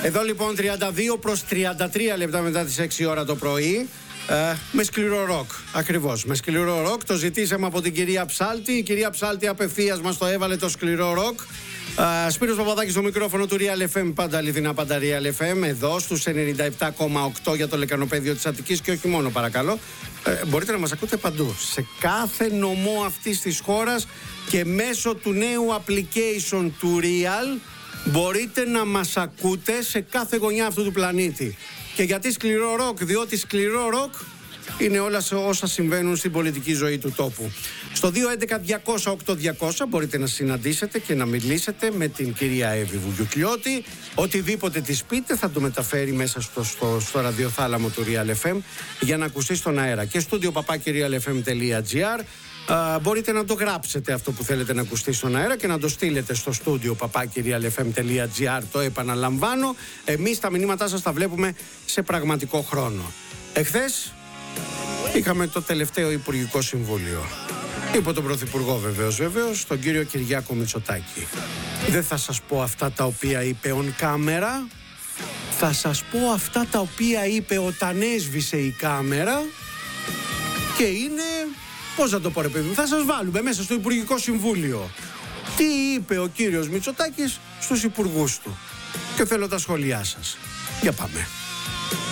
Εδώ λοιπόν 32 προς 33 λεπτά μετά τις 6 ώρα το πρωί. Με σκληρό ροκ, ακριβώς. Με σκληρό ροκ. Το ζητήσαμε από την κυρία Ψάλτη. Η κυρία Ψάλτη απευθείας μας το έβαλε το σκληρό ροκ. Σπύρος Παπαδάκης στο μικρόφωνο του Real FM. Πάντα αληθινά, πάντα Real FM. Εδώ στους 97,8 για το λεκανοπέδιο της Αττικής και όχι μόνο, παρακαλώ. Μπορείτε να μας ακούτε παντού. Σε κάθε νομό αυτής της χώρας και μέσω του νέου application του Real μπορείτε να μας ακούτε σε κάθε γωνιά αυτού του πλανήτη. Και γιατί σκληρό ροκ? Διότι σκληρό ροκ είναι όλα όσα συμβαίνουν στην πολιτική ζωή του τόπου. Στο 211-200-8200 μπορείτε να συναντήσετε και να μιλήσετε με την κυρία Εύη Βουγιουκλιώτη. Οτιδήποτε της πείτε θα το μεταφέρει μέσα στο ραδιοθάλαμο του Real FM για να ακουστεί στον αέρα. Και studio@realfm.gr. Μπορείτε να το γράψετε αυτό που θέλετε να ακουστεί στον αέρα και να το στείλετε στο studio@realfm.gr. Το επαναλαμβάνω, εμείς τα μηνύματά σας τα βλέπουμε σε πραγματικό χρόνο. Εχθές είχαμε το τελευταίο Υπουργικό Συμβούλιο. Υπό τον Πρωθυπουργό βεβαίως, τον κύριο Κυριάκο Μητσοτάκη. Δεν θα σας πω αυτά τα οποία είπε on κάμερα, θα σας πω αυτά τα οποία είπε όταν έσβησε η κάμερα και είναι... Πώς να το πω ρε παιδί μου, θα σας βάλουμε μέσα στο Υπουργικό Συμβούλιο τι είπε ο κύριος Μητσοτάκης στους υπουργούς του. Και θέλω τα σχόλιά σας. Για πάμε.